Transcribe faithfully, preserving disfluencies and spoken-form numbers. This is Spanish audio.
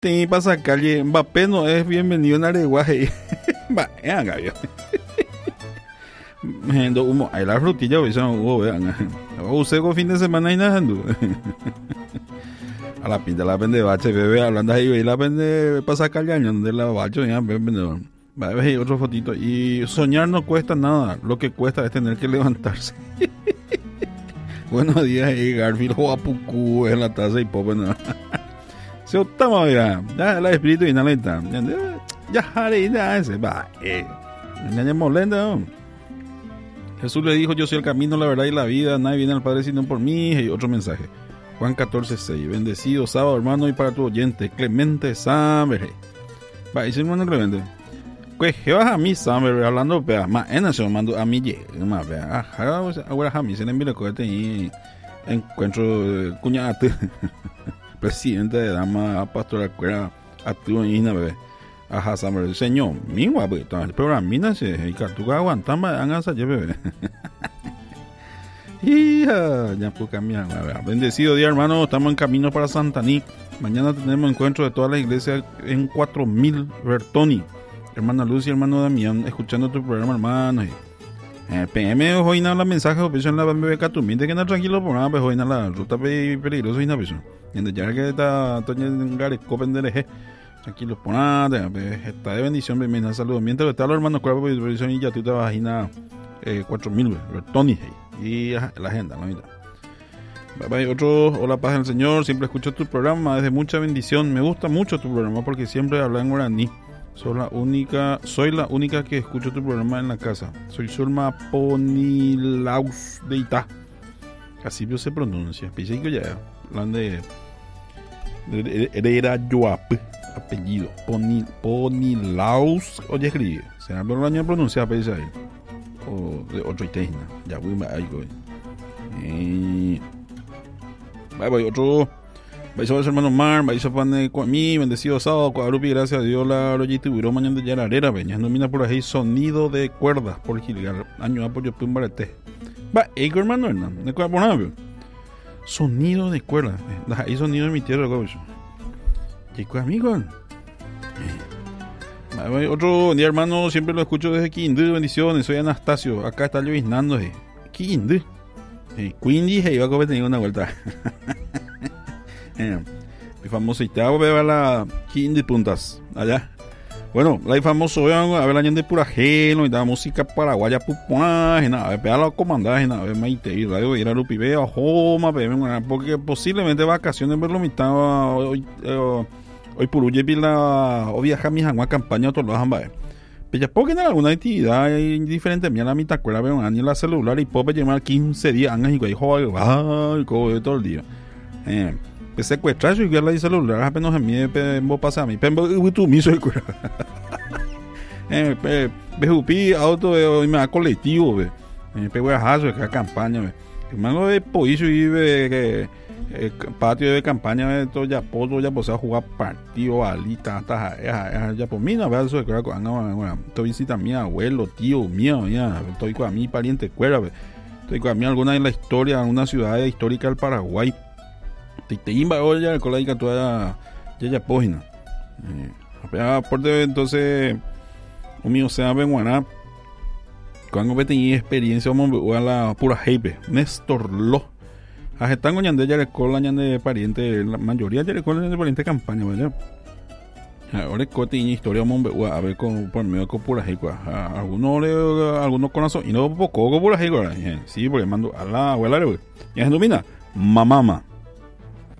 Te pasa calle, Mbappé no es bienvenido en Areguaje. Va, vean, Gabio. Me ando humo, hay la frutilla, vean. Usted con fin de semana y nada. A la pinta la pende bache, bebé, hablando ahí, y la pende pasa calle, donde la bacho, ya, bebé. Va a ver otro fotito. Y soñar no cuesta nada, lo que cuesta es tener que levantarse. Buenos días, eh, Garfield, Joapucu, en la taza y popo, no. Se otama, mira, ya el espíritu y nada, ya haré nada ese, va, eh, engañemos lenta. Jesús le dijo: yo soy el camino, la verdad y la vida, nadie viene al Padre sino por mí. Y otro mensaje, Juan catorce seis, bendecido sábado, hermano, y para tu oyente, Clemente Samber. Va, y si hermano Clemente, pues que vas a mí, Samber, hablando, pea, más en eso, mando a mí, más, pea, ahora a mí, se le envía el cohete y encuentro cuñate. Presidente de Dama Pastora Cuera activo en Ina, bebé. Ajá, Samuel, señor, mi guapo, el programa, mira, si tú aguantas más, hagan esa, bebé. Hija, ya puedo cambiar, bendecido día, hermano, estamos en camino para Santaní. Mañana tenemos encuentro de todas las iglesias en cuatro mil Bertoni. Hermana Lucy, hermano Damián, escuchando tu programa, hermano. Eh, P M, hoy nada, la mensaje, o en la bebé Catuminte, que no tranquilo por nada, pues hoy nada, la ruta peligrosa y nada, pues. En ya que está Toño en Gareco pendereje, tranquilo por nada, está de bendición, bienvenida, saludos. Mientras está los hermanos cuerpo de bendición y ya tú te vas a imaginar cuatro mil, Tony y la agenda, la mitad. Bye bye, otro, hola, paz del Señor, siempre escucho tu programa, es de mucha bendición, me gusta mucho tu programa porque siempre habla en guaraní. Soy la única, soy la única que escucho tu programa en la casa. Soy Zulma Ponilaus de Itá. Así se pronuncia. Pensé que ya hablan de Herrera Yoap, apellido Poni, Ponilaus. Oye, escribe. Se me ha año pronunciar, pensé ahí. O de otro itena. Ya voy a algo. Bye bye, otro. Vais a ver, hermano Mar, vais a poner con mí, bendecido sábado, Guadalupe, gracias a Dios, la rollita y buró mañana de Yararera, veñas, nomina por ahí, sonido de cuerdas, por Gilgar, año apoyo, pumbarete. Va, ego, hermano, Hernán, no por nada, sonido de cuerdas, ahí sonido de mi tierra, gocho. Chico, amigo. Otro día, hermano, siempre lo escucho desde Quindú, bendiciones, soy Anastasio, acá está lloviznando, eh. Quindú. Eh, Quindy, hey, iba a comer tenido una vuelta. Eh, mi famoso Itabo, beba la quince puntas allá. Bueno, la famoso, a ver la gente de Purajeno y da música paraguaya, pupuá, nada, a ver, la comandada, nada, a ver, maite, y radio, ir a Lupibe, a Joma, porque posiblemente vacaciones, verlo mitad, hoy, hoy por hoy, la, o viaja mi jangua campaña, todos los jambas. Pero ya porque en alguna actividad diferente, mira la mitad, cuela, veo, ni la celular y puedo llevar quince días, ángeles, y güey, joder, ay, todo el día. Eh, Pues secuestrar y que la celular apenas a mí me pasa a mí pero tú mismo el cura eh me jupi auto y me da colectivo ve me pego a hacer que campaña ve hermano de pollo y ve que patio de campaña todo ya pollo ya pues a jugar partido alita hasta ya por mí no veo eso que ahora estoy visita a mi abuelo tío mío ya estoy con a mi pariente cuera ve estoy con a mí alguna de la historia alguna ciudad histórica del Paraguay. Te imba hoy ya con la hija toda ya ya página. Eh, por entonces un mío se llama Guaná. Cuando me tenía experiencia como a la pura jefe, Néstor Lo. A están goñando ya le cola de pariente, la mayoría ya le cola de pariente campaña, ¿vale? Ahora que tiene historia a ver con por medio con pura jefe, algunos le algunos con eso y no poco con pura jefe, sí, porque mando a la abuela, ya se domina, mamá.